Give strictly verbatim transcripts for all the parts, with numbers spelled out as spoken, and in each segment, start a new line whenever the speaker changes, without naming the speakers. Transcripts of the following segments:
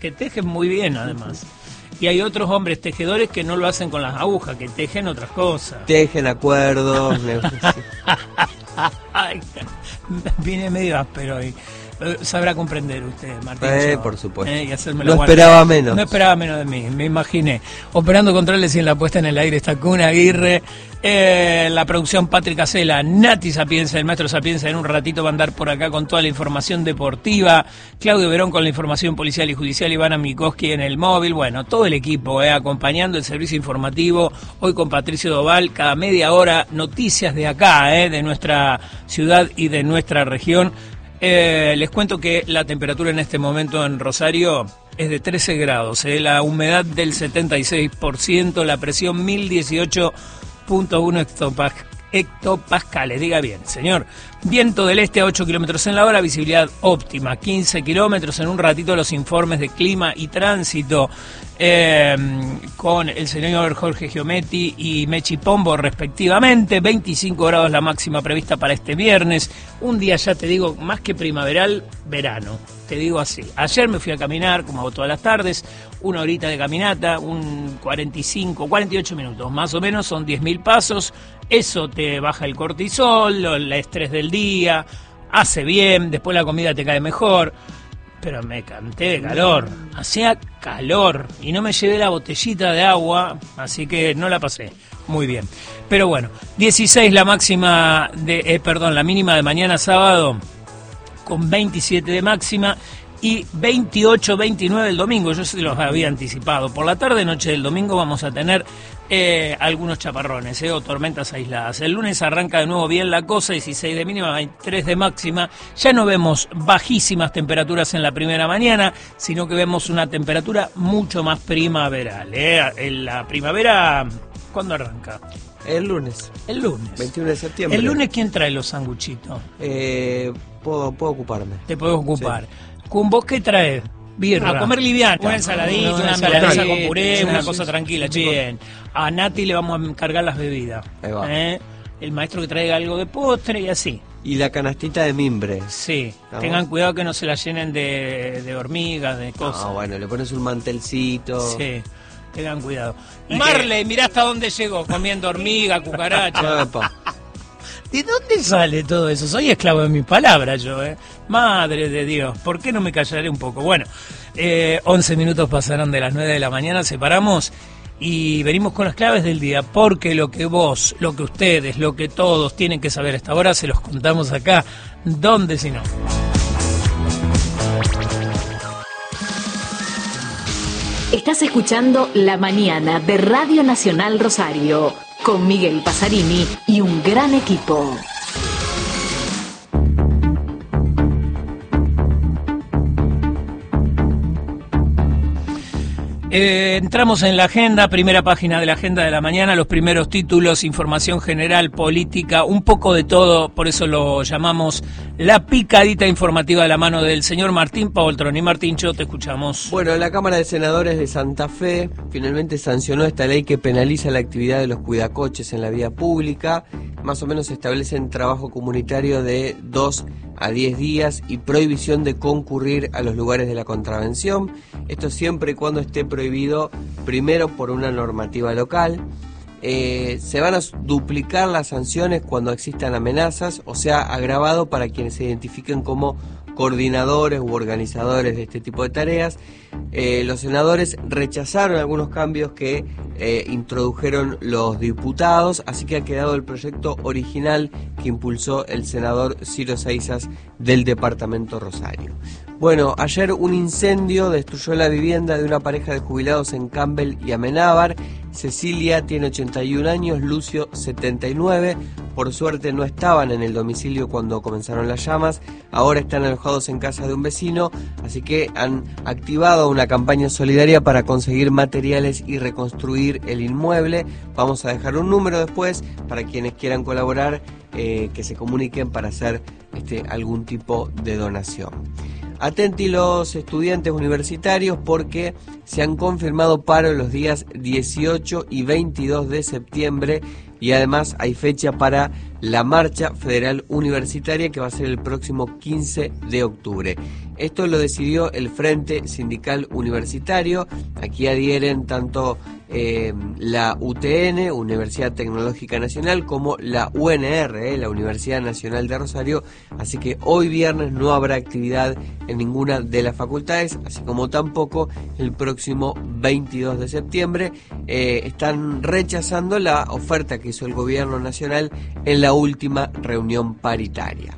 que tejen muy bien además. Y hay otros hombres tejedores que no lo hacen con las agujas, que tejen otras cosas.
Tejen acuerdos.
Ay, vine medio áspero hoy. Sabrá comprender usted, Martín.
Eh, por supuesto.
Eh, y hacerme
no
la
esperaba menos.
No esperaba menos de mí, me imaginé. Operando controles y en la puesta en el aire está Cuna Aguirre. Eh, la producción Patrick Acela, Nati Sapienza, el maestro Sapienza en un ratito va a andar por acá con toda la información deportiva. Claudio Verón con la información policial y judicial. Ivana Mikoski en el móvil. Bueno, todo el equipo eh, acompañando el servicio informativo. Hoy con Patricio Doval, cada media hora noticias de acá, eh, de nuestra ciudad y de nuestra región. Eh, les cuento que la temperatura en este momento en Rosario es de trece grados, eh, la humedad del setenta y seis por ciento, la presión mil dieciocho punto uno hectopascales, diga bien, señor. Viento del este a ocho kilómetros en la hora, visibilidad óptima, quince kilómetros. En un ratito los informes de clima y tránsito eh, con el señor Jorge Giometti y Mechi Pombo respectivamente. veinticinco grados la máxima prevista para este viernes. Un día, ya te digo, más que primaveral, verano. Te digo así. Ayer me fui a caminar, como hago todas las tardes, una horita de caminata, un cuarenta y cinco, cuarenta y ocho minutos, más o menos, son diez mil pasos. Eso te baja el cortisol, el estrés del día, hace bien, después la comida te cae mejor. Pero me canté de calor, hacía calor y no me llevé la botellita de agua, así que no la pasé muy bien. Pero bueno, dieciséis la máxima de, eh, perdón, la mínima de mañana sábado, con veintisiete de máxima y veintiocho, veintinueve el domingo. Yo se los había anticipado. Por la tarde, noche del domingo vamos a tener eh, algunos chaparrones eh, o tormentas aisladas. El lunes arranca de nuevo bien la cosa, dieciséis de mínima, veintitrés de máxima. Ya no vemos bajísimas temperaturas en la primera mañana, sino que vemos una temperatura mucho más primaveral. Eh. En la primavera, ¿cuándo arranca?
El lunes.
El lunes.
veintiuno de septiembre.
¿El lunes quién trae los sanguchitos?
Eh, puedo, puedo ocuparme.
Te puedo ocupar.
Sí.
¿Con vos qué traes? Birra. A comer liviano. Una ensaladita, no, una, una ensaladita con puré, sí, una sí, cosa sí, tranquila. Sí, bien. A Nati le vamos a encargar las bebidas.
Ahí va.
¿Eh? El maestro que traiga algo de postre y así.
Y la canastita de mimbre.
Sí.
¿Vamos?
Tengan cuidado que no se la llenen de, de hormigas, de cosas.
Ah, bueno, le pones un mantelcito.
Sí. Tengan cuidado. Y Marley, mirá hasta dónde llegó, comiendo hormiga, cucaracha. ¿De dónde sale todo eso? Soy esclavo de mis palabras yo, ¿eh? Madre de Dios, ¿por qué no me callaré un poco? Bueno, eh, once minutos pasaron de las nueve de la mañana, separamos y venimos con las claves del día, porque lo que vos, lo que ustedes, lo que todos tienen que saber a esta hora, se los contamos acá, ¿dónde si no?
Estás escuchando La Mañana de Radio Nacional Rosario, con Miguel Pasarini y un gran equipo.
Eh, entramos en la agenda, primera página de la agenda de la mañana, los primeros títulos, información general, política, un poco de todo, por eso lo llamamos la picadita informativa de la mano del señor Martín Paoltroni. Martíncho, te escuchamos.
Bueno, la Cámara de Senadores de Santa Fe finalmente sancionó esta ley que penaliza la actividad de los cuidacoches en la vía pública. Más o menos establecen trabajo comunitario de dos a diez días y prohibición de concurrir a los lugares de la contravención. Esto siempre y cuando esté prohibido, primero por una normativa local. Eh, se van a duplicar las sanciones cuando existan amenazas, o sea, agravado para quienes se identifiquen como coordinadores u organizadores de este tipo de tareas. Eh, los senadores rechazaron algunos cambios que eh, introdujeron los diputados, así que ha quedado el proyecto original que impulsó el senador Ciro Seisas del departamento Rosario. Bueno, ayer un incendio destruyó la vivienda de una pareja de jubilados en Campbell y Amenábar. Cecilia tiene ochenta y un años, Lucio setenta y nueve. Por suerte no estaban en el domicilio cuando comenzaron las llamas. Ahora están alojados en casa de un vecino, así que han activado una campaña solidaria para conseguir materiales y reconstruir el inmueble. Vamos a dejar un número después para quienes quieran colaborar, eh, que se comuniquen para hacer este, algún tipo de donación. Atenti los estudiantes universitarios porque se han confirmado paro los días dieciocho y veintidós de septiembre y además hay fecha para la Marcha Federal Universitaria, que va a ser el próximo quince de octubre. Esto lo decidió el Frente Sindical Universitario. Aquí adhieren tanto eh, la U T N, Universidad Tecnológica Nacional, como la U N R, eh, la Universidad Nacional de Rosario. Así que hoy viernes no habrá actividad en ninguna de las facultades, así como tampoco el próximo veintidós de septiembre. Eh, están rechazando la oferta que hizo el gobierno nacional en la última reunión paritaria.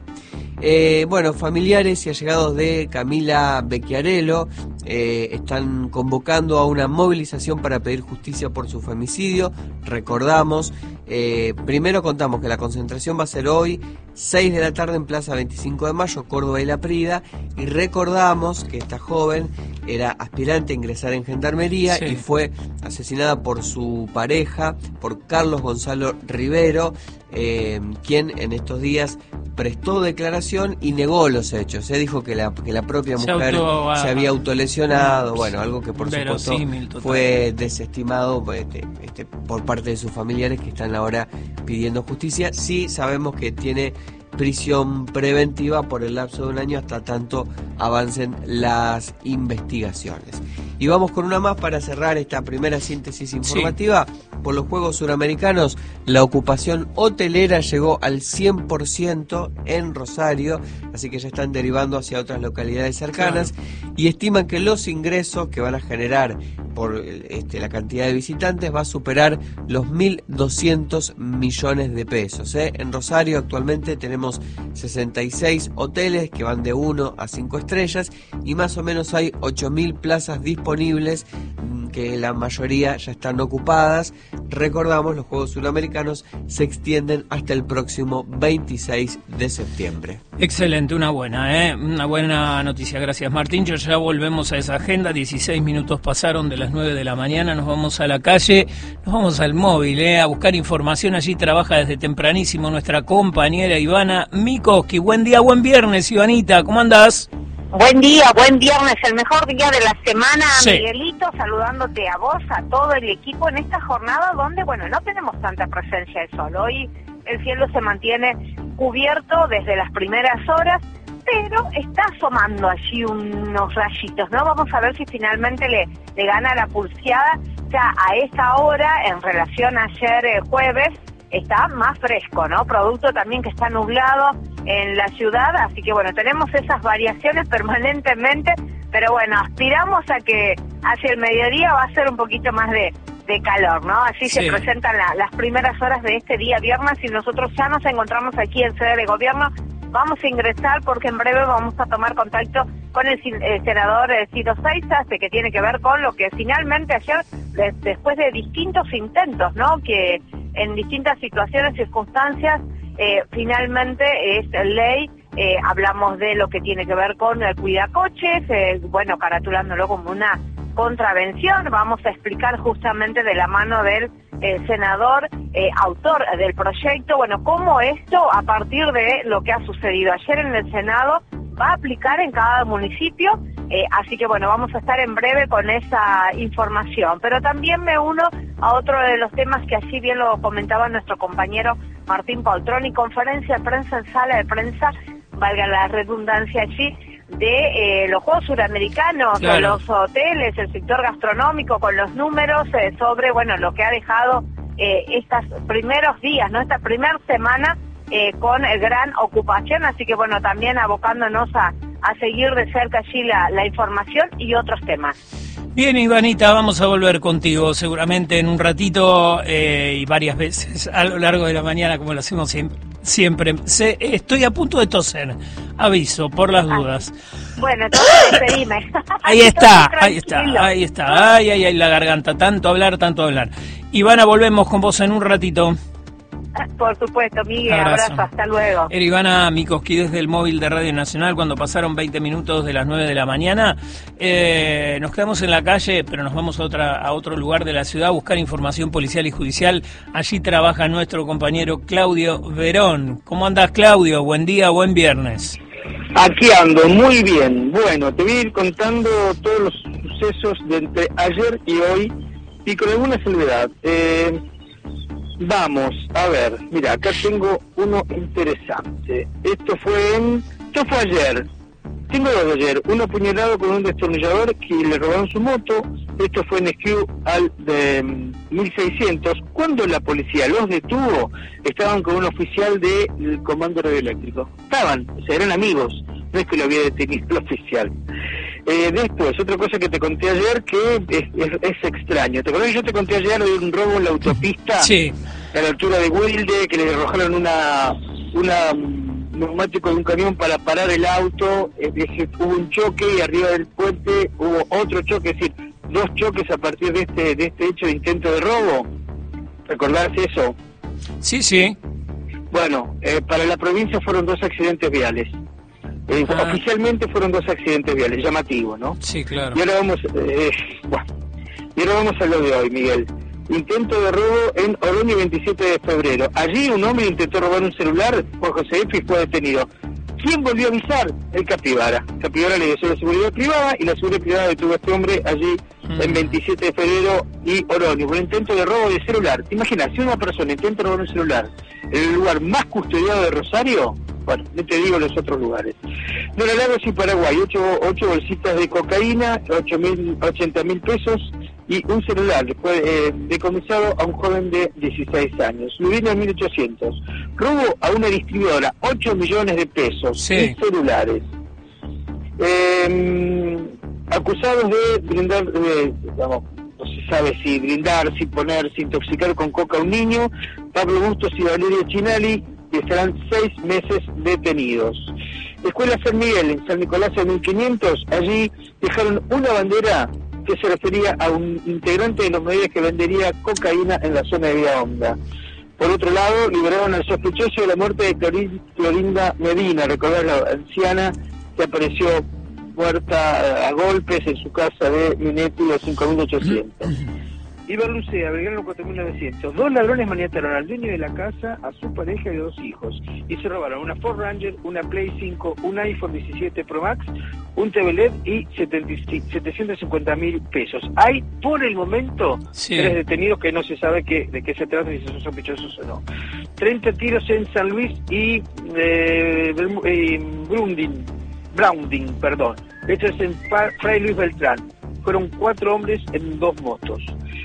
Eh, bueno, familiares y allegados de Camila Becchiarello eh, están convocando a una movilización para pedir justicia por su femicidio. Recordamos, eh, primero contamos que la concentración va a ser hoy, seis de la tarde en Plaza veinticinco de Mayo, Córdoba y La Prida, y recordamos que esta joven era aspirante a ingresar en Gendarmería, sí, y fue asesinada por su pareja, por Carlos Gonzalo Rivero, eh, quien en estos días prestó declaración y negó los hechos. Se eh, dijo que la, que la propia mujer se, auto, se había autolesionado, bueno, algo que por supuesto fue desestimado este, este, por parte de sus familiares, que están ahora pidiendo justicia. Sí sabemos que tiene prisión preventiva por el lapso de un año hasta tanto avancen las investigaciones. Y vamos con una más para cerrar esta primera síntesis informativa. Sí. Por los Juegos Suramericanos, la ocupación hotelera llegó al cien por ciento en Rosario, así que ya están derivando hacia otras localidades cercanas, claro, y estiman que los ingresos que van a generar por este, la cantidad de visitantes va a superar los mil doscientos millones de pesos. ¿eh? En Rosario actualmente tenemos sesenta y seis hoteles que van de uno a cinco estrellas y más o menos hay ocho mil plazas disponibles, que la mayoría ya están ocupadas. Recordamos, los Juegos Suramericanos se extienden hasta el próximo veintiséis de septiembre.
Excelente, una buena, ¿eh? Una buena noticia, gracias Martín. Yo ya volvemos a esa agenda, dieciséis minutos pasaron de las nueve de la mañana, nos vamos a la calle, nos vamos al móvil, ¿eh? A buscar información. Allí trabaja desde tempranísimo nuestra compañera Ivana Mikoski. Buen día, buen viernes, Ivanita, ¿cómo andás?
Buen día, buen viernes, el mejor día de la semana, sí. Miguelito, saludándote a vos, a todo el equipo en esta jornada donde, bueno, no tenemos tanta presencia de sol. Hoy el cielo se mantiene cubierto desde las primeras horas, pero está asomando allí unos rayitos, ¿no? Vamos a ver si finalmente le, le gana la pulseada. Ya a esta hora, en relación a ayer eh, jueves, está más fresco, ¿no? Producto también que está nublado en la ciudad, así que bueno, tenemos esas variaciones permanentemente, pero bueno, aspiramos a que hacia el mediodía va a ser un poquito más de, de calor, ¿no? Así sí. Se presentan la, las primeras horas de este día viernes y nosotros ya nos encontramos aquí en sede de gobierno. Vamos a ingresar porque en breve vamos a tomar contacto con el, el senador Ciro Seiza, que tiene que ver con lo que finalmente ayer, de, después de distintos intentos, ¿no? Que en distintas situaciones, circunstancias, eh, finalmente es ley. Eh, hablamos de lo que tiene que ver con el cuidacoches, eh, bueno, caratulándolo como una contravención. Vamos a explicar justamente de la mano del eh, senador, eh, autor del proyecto, bueno, cómo esto, a partir de lo que ha sucedido ayer en el Senado, va a aplicar en cada municipio. Eh, así que bueno, vamos a estar en breve con esa información. Pero también me uno a otro de los temas que así bien lo comentaba nuestro compañero Martín Poltroni, conferencia de prensa en sala de prensa, valga la redundancia allí, de eh, los Juegos Suramericanos, claro, de los hoteles, el sector gastronómico, con los números eh, sobre, bueno, lo que ha dejado eh, estos primeros días, ¿no? Esta primera semana eh, con eh, gran ocupación, así que bueno, también abocándonos a, a seguir de cerca allí la, la información y otros temas.
Bien, Ivanita, vamos a volver contigo seguramente en un ratito eh, y varias veces a lo largo de la mañana, como lo hacemos siempre. Siempre. Se, estoy a punto de toser, aviso, por las dudas.
Ay, bueno, entonces despedime.
Ahí está, ahí está, ahí está. Ay, ay, ay, la garganta, tanto hablar, tanto hablar. Ivana, volvemos con vos en un ratito.
Por supuesto, Miguel, abrazo. abrazo, hasta luego.
Era Ivana Mikoski desde el móvil de Radio Nacional cuando pasaron veinte minutos de las nueve de la mañana. Eh, nos quedamos en la calle, pero nos vamos a, otra, a otro lugar de la ciudad a buscar información policial y judicial. Allí trabaja nuestro compañero Claudio Verón. ¿Cómo andás, Claudio? Buen día, buen viernes.
Aquí ando, muy bien. Bueno, te voy a ir contando todos los sucesos de entre ayer y hoy y con alguna salvedad. Eh... Vamos, a ver, mira, acá tengo uno interesante. Esto fue en... Esto fue ayer. Tengo dos de ayer. Uno apuñalado con un destornillador que le robaron su moto. Esto fue en Esquiu al de mil seiscientos. Cuando la policía los detuvo, estaban con un oficial del Comando Radioeléctrico. Estaban, o sea, eran amigos. No es que lo había detenido el oficial. Eh, después, otra cosa que te conté ayer que es, es, es extraño. ¿Te acuerdas que yo te conté ayer de un robo en la autopista?
Sí.
A la altura de Wilde, que le arrojaron una... una neumático de un camión para parar el auto, es decir, hubo un choque y arriba del puente hubo otro choque, es decir, dos choques a partir de este de este hecho de intento de robo. ¿Recordás eso?
Sí, sí.
Bueno, eh, para la provincia fueron dos accidentes viales. Eh,
ah.
Oficialmente fueron dos accidentes viales, llamativo, ¿no?
Sí, claro.
Y ahora vamos, eh, bueno, y ahora vamos a lo de hoy, Miguel. Intento de robo en Oroño, veintisiete de febrero. Allí un hombre intentó robar un celular, Juan José F. y fue detenido. ¿Quién volvió a avisar? El Capibara. Capibara le dio la seguridad privada y la seguridad privada detuvo a este hombre allí mm. en veintisiete de febrero y Oroño. Un intento de robo de celular. ¿Te imaginas? Si una persona intenta robar un celular en el lugar más custodiado de Rosario, bueno, no te digo los otros lugares. Dona Lagos y Paraguay, ocho, ocho bolsitas de cocaína, ocho mil, ochenta mil pesos y un celular fue eh, decomisado a un joven de dieciséis años. Lubina mil ochocientos. Robo a una distribuidora, ocho millones de pesos
sí.
en celulares. Eh, acusados de brindar, eh, digamos, no se sabe si brindar, si poner, si intoxicar con coca a un niño. Pablo Bustos y Valerio Chinali estarán seis meses detenidos. Escuela San Miguel, en San Nicolás en mil quinientos, allí dejaron una bandera que se refería a un integrante de los medios que vendería cocaína en la zona de Vía Honda. Por otro lado, liberaron al sospechoso de la muerte de Clorin, Clorinda Medina, recordar la anciana que apareció muerta a golpes en su casa de Minetti, los cinco mil ochocientos. Iberlucea, Belgrano cuatro mil novecientos. Dos ladrones maniataron al dueño de la casa, a su pareja y dos hijos. Y se robaron una Ford Ranger, una Play cinco, un iPhone diecisiete Pro Max, un T V L E D y setecientos cincuenta mil pesos. Hay, por el momento, sí. tres detenidos que no se sabe qué, de qué se trata, si son sospechosos o no. treinta tiros en San Luis y eh, eh, Brunding, Browning, perdón. Esto es en Fray Luis Beltrán. Fueron cuatro hombres en dos motos.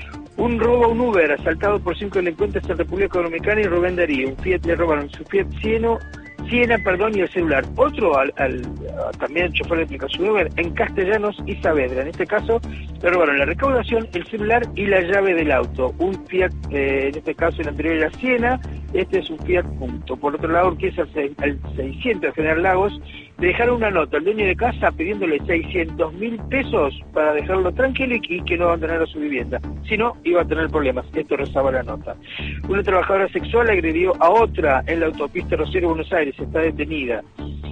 Un robo a un Uber asaltado por cinco delincuentes en República Dominicana y Rubén Darío. Un Fiat le robaron su Fiat Siena, Siena perdón, y el celular. Otro al, al también el chofer de aplicación Uber en Castellanos y Saavedra. En este caso le robaron la recaudación, el celular y la llave del auto. Un Fiat, eh, en este caso el anterior era Siena, este es un Fiat Punto. Por otro lado, que es al, al seiscientos General Lagos, le dejaron una nota al dueño de casa pidiéndole seiscientos mil pesos para dejarlo tranquilo y que, y que no abandonara su vivienda. Si no, iba a tener problemas. Esto rezaba la nota. Una trabajadora sexual agredió a otra en la autopista Rosario, Buenos Aires. Está detenida.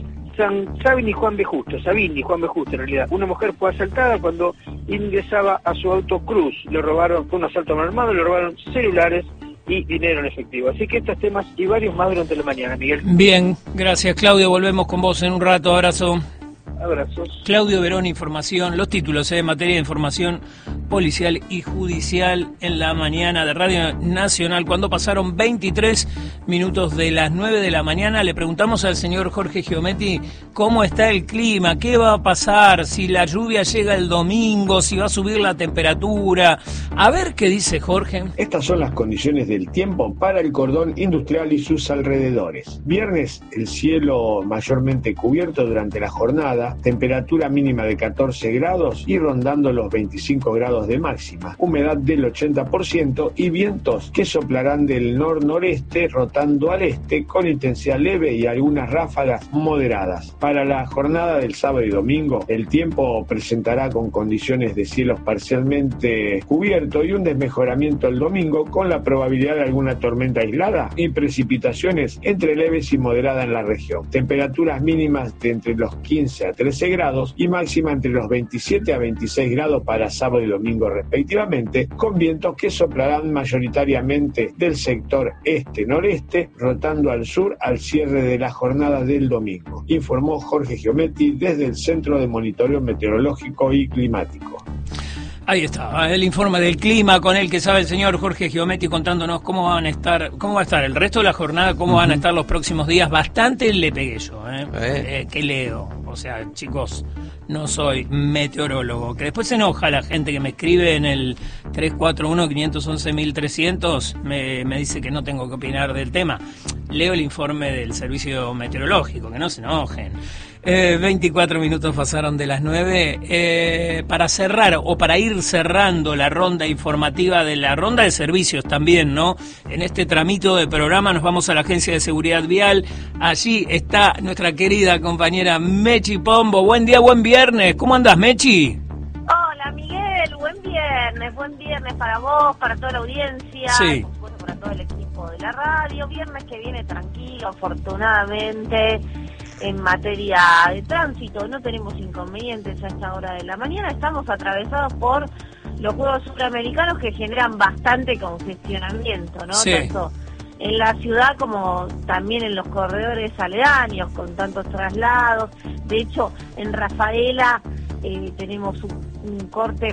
San Sabin y Juan B. Justo, Sabin y Juan B. Justo en realidad. Una mujer fue asaltada cuando ingresaba a su auto Cruz. Le robaron, fue un asalto armado, le robaron celulares y dinero en efectivo. Así que estos temas y varios más durante la mañana, Miguel.
Bien, gracias Claudio, volvemos con vos en un rato, abrazo.
Abrazos.
Claudio Verón, información, los títulos en eh, materia de información policial y judicial en la mañana de Radio Nacional. Cuando pasaron veintitrés minutos de las nueve de la mañana, le preguntamos al señor Jorge Giometti cómo está el clima, qué va a pasar, si la lluvia llega el domingo, si va a subir la temperatura. A ver qué dice Jorge.
Estas son las condiciones del tiempo para el cordón industrial y sus alrededores. Viernes, el cielo mayormente cubierto durante la jornada, temperatura mínima de catorce grados y rondando los veinticinco grados de máxima, humedad del ochenta por ciento y vientos que soplarán del nor-noreste rotando al este con intensidad leve y algunas ráfagas moderadas. Para la jornada del sábado y domingo, el tiempo presentará con condiciones de cielos parcialmente cubierto y un desmejoramiento el domingo con la probabilidad de alguna tormenta aislada y precipitaciones entre leves y moderadas en la región. Temperaturas mínimas de entre los quince a trece grados y máxima entre los veintisiete a veintiséis grados para sábado y domingo respectivamente, con vientos que soplarán mayoritariamente del sector este-noreste, rotando al sur al cierre de la jornada del domingo, informó Jorge Giometti desde el Centro de Monitoreo Meteorológico y Climático.
Ahí está, el informe del clima con el que sabe el señor Jorge Giometti contándonos cómo van a estar, cómo va a estar el resto de la jornada, cómo uh-huh. van a estar los próximos días. Bastante le pegué yo, ¿eh? ¿Eh? Eh, que leo. O sea, chicos, no soy meteorólogo. Que después se enoja la gente que me escribe en el tres cuatro uno, cinco uno uno, trescientos, me, me dice que no tengo que opinar del tema. Leo el informe del servicio meteorológico, que no se enojen. Eh, veinticuatro minutos pasaron de las nueve. Eh, para cerrar o para ir cerrando la ronda informativa de la ronda de servicios también, ¿no? En este tramito de programa nos vamos a la Agencia de Seguridad Vial. Allí está nuestra querida compañera Mechi Pombo. Buen día, buen viernes. ¿Cómo andás, Mechi?
Hola, Miguel. Buen viernes. Buen viernes para vos, para toda la audiencia.
Sí.
Por supuesto, para todo el equipo de la radio. Viernes que viene tranquilo, afortunadamente. En materia de tránsito no tenemos inconvenientes a esta hora de la mañana. Estamos atravesados por los Juegos Suramericanos que generan bastante congestionamiento, ¿no?
Sí.
Tanto en la ciudad como también en los corredores aledaños con tantos traslados. De hecho, en Rafaela eh, tenemos un, un corte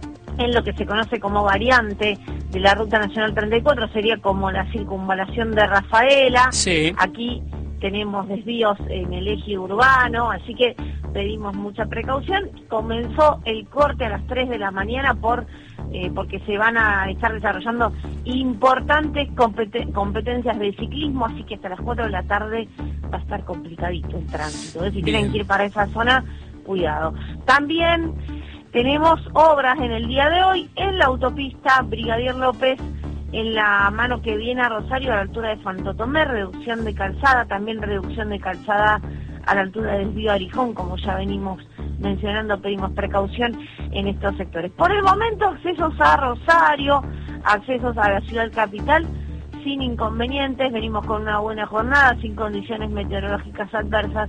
en lo que se conoce como variante de la Ruta Nacional treinta y cuatro, sería como la circunvalación de Rafaela.
Sí.
Aquí tenemos desvíos en el eje urbano, así que pedimos mucha precaución. Comenzó el corte a las tres de la mañana por eh, porque se van a estar desarrollando importantes competen- competencias de ciclismo, así que hasta las cuatro de la tarde va a estar complicadito el tránsito. ¿eh? Si
Bien.
tienen que ir para esa zona, cuidado. También tenemos obras en el día de hoy en la autopista Brigadier López, en la mano que viene a Rosario a la altura de Santo Tomé, reducción de calzada, también reducción de calzada a la altura del Desvío Arijón, como ya venimos mencionando, pedimos precaución en estos sectores. Por el momento, accesos a Rosario, accesos a la ciudad capital, sin inconvenientes, venimos con una buena jornada, sin condiciones meteorológicas adversas.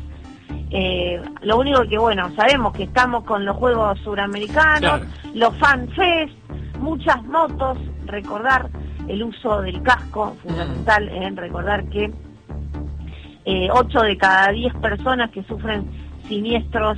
Eh, lo único que, bueno, sabemos que estamos con los Juegos Suramericanos, claro. Los Fan Fest, muchas motos, recordar el uso del casco, fundamental en recordar que eh, ocho de cada diez personas que sufren siniestros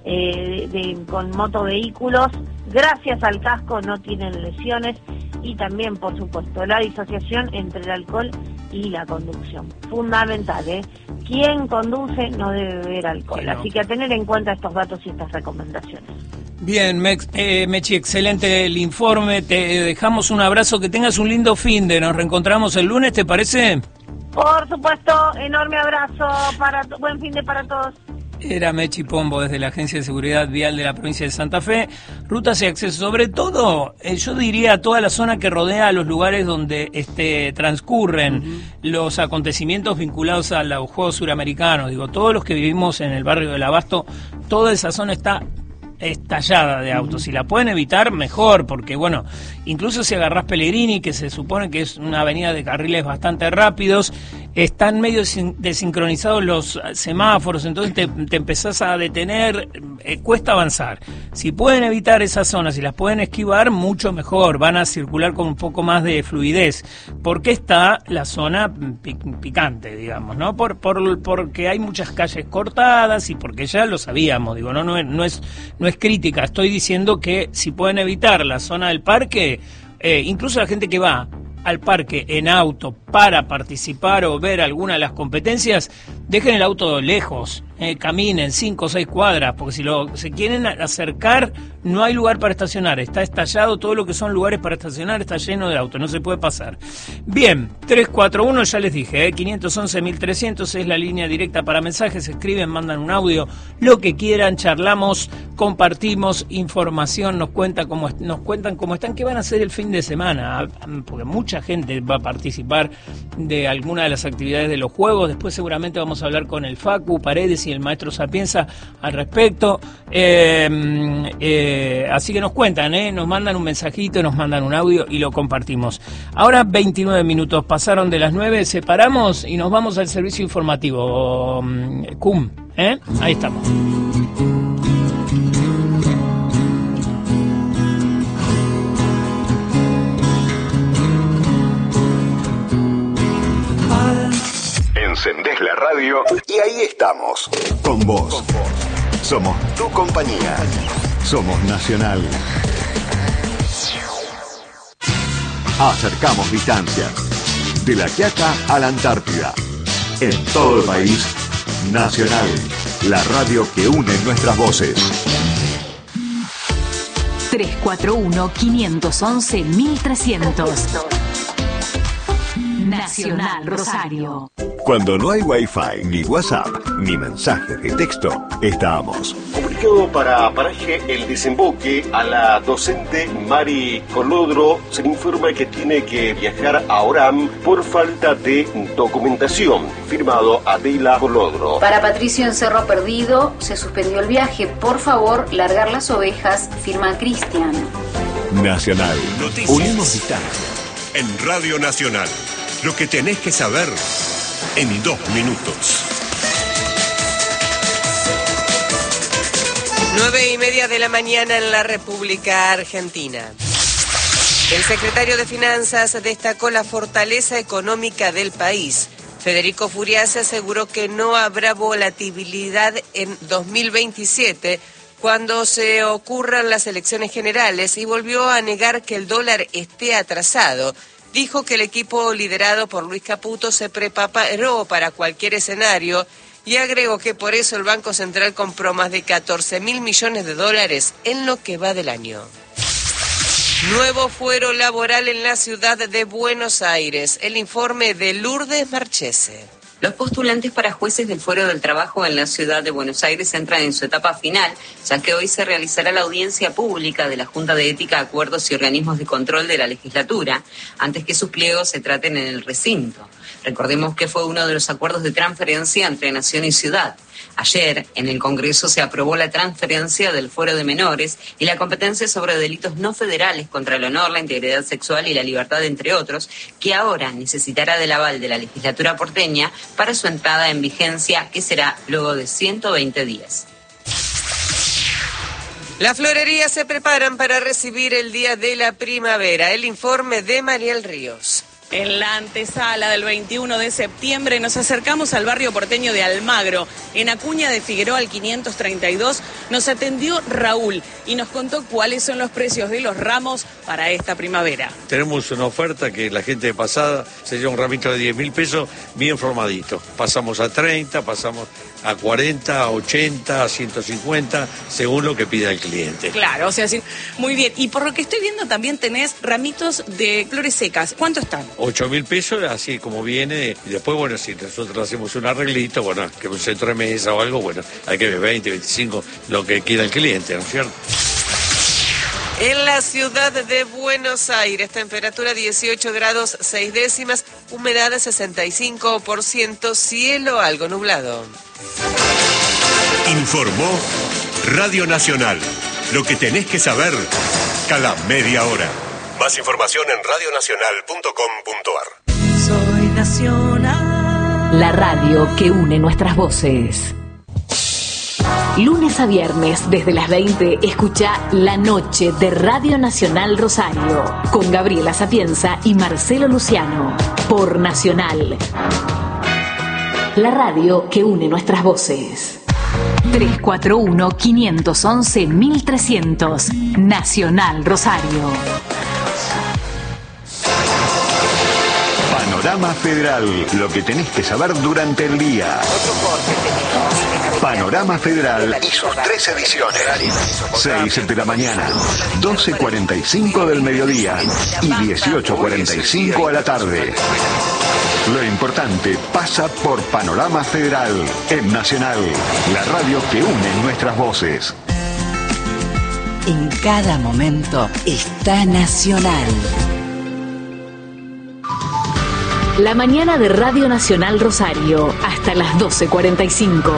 eh, de, de, con motovehículos, gracias al casco no tienen lesiones, y también, por supuesto, la disociación entre el alcohol y la conducción. Fundamental, ¿eh? Quien conduce no debe beber alcohol,
Claro.
Así que a tener en cuenta estos datos y estas recomendaciones.
Bien, Mex, eh, Mechi, excelente el informe, te dejamos un abrazo, que tengas un lindo fin de, nos reencontramos el lunes, ¿te parece?
Por supuesto, enorme abrazo, para to- buen fin de para todos.
Era Mechi Pombo desde la Agencia de Seguridad Vial de la provincia de Santa Fe. Rutas y acceso, sobre todo, eh, yo diría toda la zona que rodea a los lugares donde este, transcurren uh-huh. los acontecimientos vinculados a los Juegos Suramericanos. Digo, todos los que vivimos en el barrio del Abasto, toda esa zona está estallada de autos. Si la pueden evitar, mejor, porque bueno, incluso si agarrás Pellegrini, que se supone que es una avenida de carriles bastante rápidos, están medio desincronizados los semáforos, entonces te, te empezás a detener, eh, cuesta avanzar. Si pueden evitar esas zonas, si las pueden esquivar, mucho mejor, van a circular con un poco más de fluidez, porque está la zona pic- picante, digamos, ¿no? Por, por porque hay muchas calles cortadas y porque ya lo sabíamos, digo, no, no es, no es, no es crítica, estoy diciendo que si pueden evitar la zona del parque, eh, incluso la gente que va al parque en auto para participar o ver alguna de las competencias, dejen el auto lejos, eh, caminen cinco o seis cuadras, porque si lo se quieren acercar no hay lugar para estacionar, está estallado, todo lo que son lugares para estacionar está lleno de autos, no se puede pasar. Bien, tres cuatro uno, ya les dije, eh, cinco once, mil trescientos es la línea directa para mensajes, escriben, mandan un audio, lo que quieran, charlamos, compartimos información, nos cuenta cómo nos cuentan cómo están, qué van a hacer el fin de semana, porque mucha gente va a participar de alguna de las actividades de los juegos. Después seguramente vamos a hablar con el Facu Paredes y el maestro Sapienza al respecto, eh, eh, así que nos cuentan, eh, nos mandan un mensajito, nos mandan un audio y lo compartimos. Ahora veintinueve minutos pasaron de las nueve, separamos y nos vamos al servicio informativo. um, C U M, ¿eh? Ahí estamos.
Encendés la radio y ahí estamos, con vos. Somos tu compañía. Somos Nacional. Acercamos distancias. De La Quiaca a la Antártida. En todo el país, Nacional. La radio que une nuestras voces.
tres cuatro uno, cinco uno uno, mil trescientos. Nacional Rosario.
Cuando no hay Wi-Fi, ni WhatsApp, ni mensajes de texto, estamos.
Comunicado para Paraje El Desemboque, a la docente Mari Colodro se le informa que tiene que viajar a Orán por falta de documentación. Firmado Adela Colodro.
Para Patricio en Cerro Perdido se suspendió el viaje. Por favor, largar las ovejas. Firma Cristian.
Nacional.
Noticias.
Unimos distancia.
En Radio Nacional. Lo que tenés que saber en dos minutos.
Nueve y media de la mañana en la República Argentina. El secretario de Finanzas destacó la fortaleza económica del país. Federico Furiase aseguró que no habrá volatilidad en dos mil veintisiete cuando se ocurran las elecciones generales y volvió a negar que el dólar esté atrasado. Dijo que el equipo liderado por Luis Caputo se preparó para cualquier escenario y agregó que por eso el Banco Central compró más de catorce mil millones de dólares en lo que va del año. Nuevo fuero laboral en la ciudad de Buenos Aires. El informe de Lourdes Marchese.
Los postulantes para jueces del Fuero del Trabajo en la ciudad de Buenos Aires entran en su etapa final, ya que hoy se realizará la audiencia pública de la Junta de Ética, Acuerdos y Organismos de Control de la Legislatura, antes que sus pliegos se traten en el recinto. Recordemos que fue uno de los acuerdos de transferencia entre Nación y Ciudad. Ayer, en el Congreso, se aprobó la transferencia del fuero de menores y la competencia sobre delitos no federales contra el honor, la integridad sexual y la libertad, entre otros, que ahora necesitará del aval de la legislatura porteña para su entrada en vigencia, que será luego de ciento veinte días.
Las florerías se preparan para recibir el Día de la Primavera. El informe de Mariel Ríos.
En la antesala del veintiuno de septiembre nos acercamos al barrio porteño de Almagro. En Acuña de Figueroa al quinientos treinta y dos nos atendió Raúl y nos contó cuáles son los precios de los ramos para esta primavera.
Tenemos una oferta que la gente de pasada se lleva un ramito de diez mil pesos bien formadito. Pasamos a treinta, pasamos a cuarenta, a ochenta, a ciento cincuenta, según lo que pida el cliente.
Claro, o sea, sí, muy bien. Y por lo que estoy viendo también tenés ramitos de flores secas. ¿Cuánto están?
ocho mil pesos, así como viene. Y después, bueno, si nosotros hacemos un arreglito, bueno, que un centro de mesa o algo, bueno, hay que ver veinte, veinticinco, lo que quiera el cliente, ¿no es cierto?
En la ciudad de Buenos Aires, temperatura dieciocho grados seis décimas, humedad sesenta y cinco por ciento, cielo algo nublado.
Informó Radio Nacional. Lo que tenés que saber cada media hora. Más información en radio nacional punto com punto ar.
Soy Nacional. La radio que une nuestras voces. Lunes a viernes, desde las veinte, escucha La Noche de Radio Nacional Rosario, con Gabriela Sapienza y Marcelo Luciano, por Nacional. La radio que une nuestras voces. tres cuatro uno, cinco uno uno, mil trescientos. Nacional Rosario.
Panorama Federal, lo que tenés que saber durante el día. Panorama Federal y sus tres ediciones. seis de la mañana, doce cuarenta y cinco del mediodía y dieciocho cuarenta y cinco a la tarde. Lo importante pasa por Panorama Federal, en Nacional, la radio que une nuestras voces.
En cada momento está Nacional.
La mañana de Radio Nacional Rosario, hasta las doce cuarenta y cinco.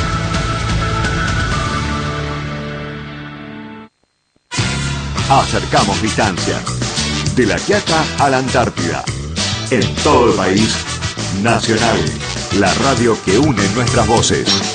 Acercamos distancia. De La Quiaca a la Antártida. En todo el país, Nacional, la radio que une nuestras voces.